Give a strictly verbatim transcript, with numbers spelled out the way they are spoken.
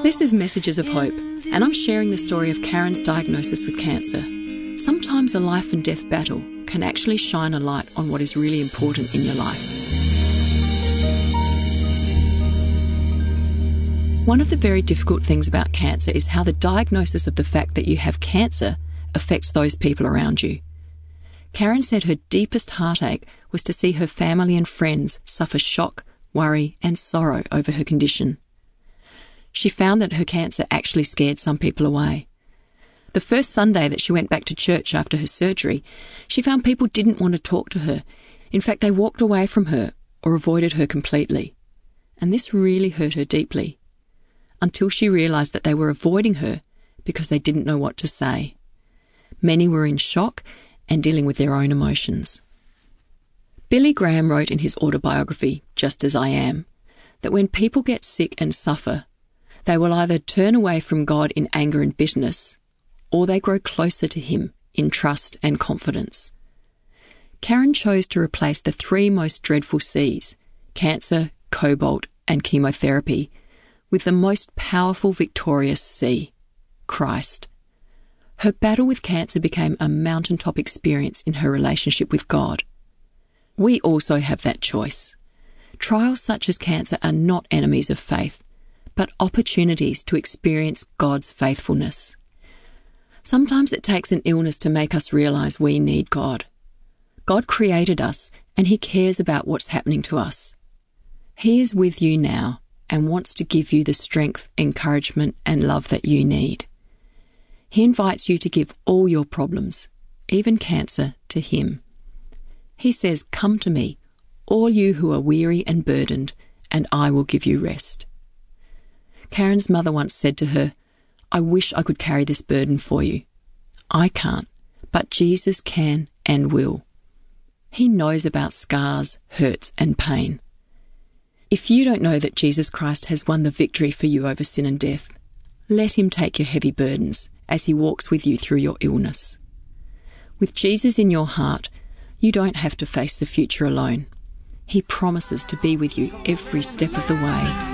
This is Messages of Hope, and I'm sharing the story of Karen's diagnosis with cancer. Sometimes a life and death battle can actually shine a light on what is really important in your life. One of the very difficult things about cancer is how the diagnosis of the fact that you have cancer affects those people around you. Karen said her deepest heartache was to see her family and friends suffer shock, worry and sorrow over her condition. She found that her cancer actually scared some people away. The first Sunday that she went back to church after her surgery, she found people didn't want to talk to her. In fact, they walked away from her or avoided her completely. And this really hurt her deeply, until she realised that they were avoiding her because they didn't know what to say. Many were in shock and dealing with their own emotions. Billy Graham wrote in his autobiography, Just As I Am, that when people get sick and suffer, they will either turn away from God in anger and bitterness, or they grow closer to Him in trust and confidence. Karen chose to replace the three most dreadful C's, cancer, cobalt and chemotherapy, with the most powerful victorious C, Christ. Her battle with cancer became a mountaintop experience in her relationship with God. We also have that choice. Trials such as cancer are not enemies of faith, but opportunities to experience God's faithfulness. Sometimes it takes an illness to make us realise we need God. God created us and He cares about what's happening to us. He is with you now and wants to give you the strength, encouragement and love that you need. He invites you to give all your problems, even cancer, to Him. He says, "Come to me, all you who are weary and burdened, and I will give you rest." Karen's mother once said to her, "I wish I could carry this burden for you. I can't, but Jesus can and will. He knows about scars, hurts and pain." If you don't know that Jesus Christ has won the victory for you over sin and death, let Him take your heavy burdens as He walks with you through your illness. With Jesus in your heart, you don't have to face the future alone. He promises to be with you every step of the way.